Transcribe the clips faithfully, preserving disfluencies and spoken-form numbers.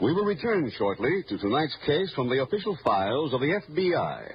We will return shortly to tonight's case from the official files of the F B I.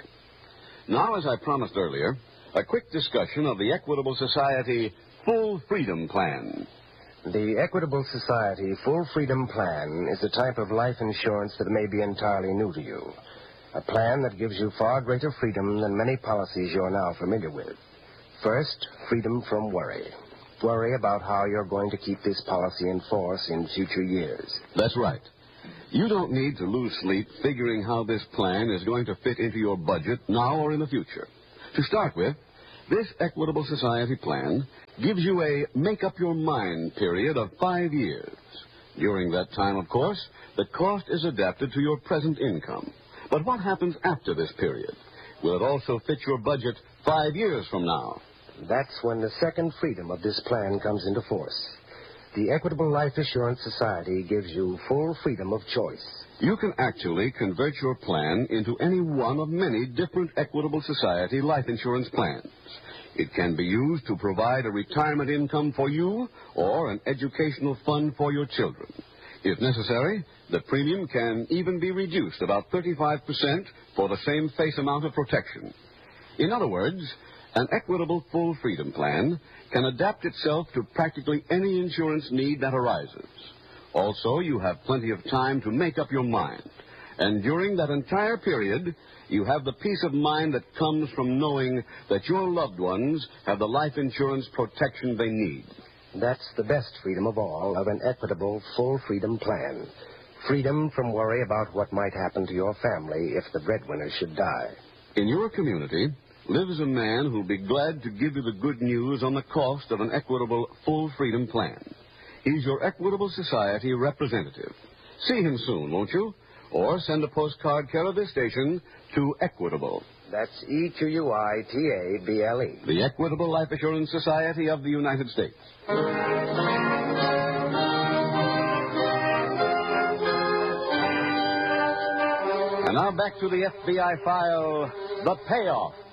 Now, as I promised earlier, a quick discussion of the Equitable Society Full Freedom Plan. The Equitable Society Full Freedom Plan is a type of life insurance that may be entirely new to you. A plan that gives you far greater freedom than many policies you're now familiar with. First, freedom from worry. Worry about how you're going to keep this policy in force in future years. That's right. You don't need to lose sleep figuring how this plan is going to fit into your budget now or in the future. To start with, this Equitable Society plan gives you a make-up-your-mind period of five years. During that time, of course, the cost is adapted to your present income. But what happens after this period? Will it also fit your budget five years from now? That's when the second freedom of this plan comes into force. The Equitable Life Assurance Society gives you full freedom of choice. You can actually convert your plan into any one of many different Equitable Society life insurance plans. It can be used to provide a retirement income for you or an educational fund for your children. If necessary, the premium can even be reduced about thirty-five percent for the same face amount of protection. In other words, an Equitable Full Freedom Plan can adapt itself to practically any insurance need that arises. Also, you have plenty of time to make up your mind. And during that entire period, you have the peace of mind that comes from knowing that your loved ones have the life insurance protection they need. That's the best freedom of all of an Equitable Full Freedom Plan. Freedom from worry about what might happen to your family if the breadwinner should die. In your community lives a man who'll be glad to give you the good news on the cost of an Equitable Full Freedom Plan. He's your Equitable Society representative. See him soon, won't you? Or send a postcard care of this station to Equitable. That's E Q U I T A B L E. The Equitable Life Assurance Society of the United States. And now back to the F B I file, The Payoff.